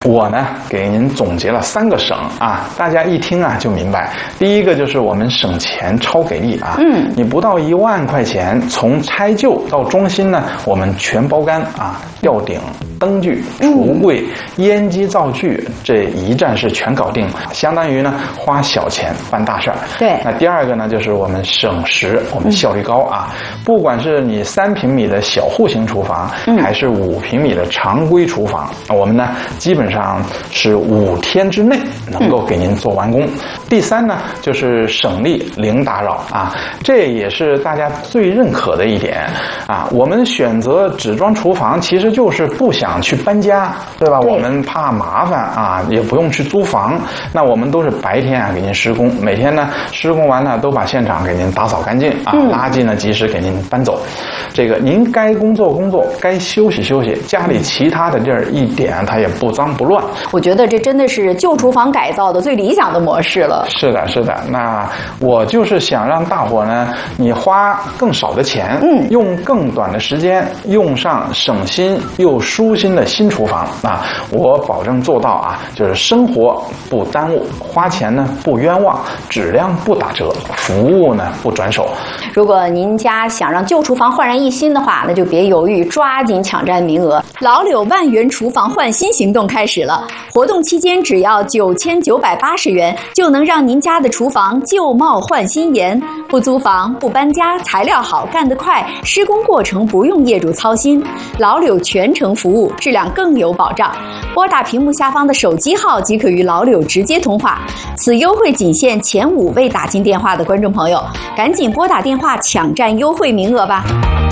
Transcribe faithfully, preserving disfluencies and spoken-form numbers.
我呢给您总结了三个省啊，大家一听啊就明白。第一个就是我们省钱超给力啊，嗯，你不到一万块钱，从拆旧到中新呢，我们全包干啊，吊顶、灯具、橱柜、烟机、灶具，这一站式全搞定，相当于呢花小钱办大事儿。 对。 那第二个呢，就是我们省时，我们效率高啊，不管是你三平米的小户型厨房，还是五平米的常规厨房，我们呢基本上是五天之内能够给您做完工。第三呢，就是省力零打扰啊，这也是大家最认可的一点啊。我们选择纸装厨房，其实就是不想去搬家，对吧？ 对， 我们怕麻烦啊，也不用去租房。那我们都是白天啊给您施工，每天呢施工完了都把现场给您打扫干净啊， 嗯、 垃圾呢及时给您搬走。这个您该工作工作，该休息休息，家里其他的地儿一点它也不脏不乱。 我觉得这真的是旧厨房改造的最理想的模式了。 是的，是的。那我就是想让大伙呢，你花更少的钱，嗯，用更短的时间，用上省心又舒心的新厨房啊！我保证做到啊，就是生活不耽误，花钱呢不冤枉，质量不打折，服务呢不转手。 如果您家想让旧厨房焕然一新的话，那就别犹豫，抓紧抢占名额。老柳万元厨房换新行动开始了，活动期间只要九千九百八十元，就能让您家的厨房旧貌换新颜。不租房，不搬家，材料好，干得快，施工过程不用业主操心。老柳全程服务，质量更有保障。拨打屏幕下方的手机号即可与老柳直接通话。此优惠仅限前五位打进电话的观众朋友，赶紧拨打电话抢占优惠名额吧。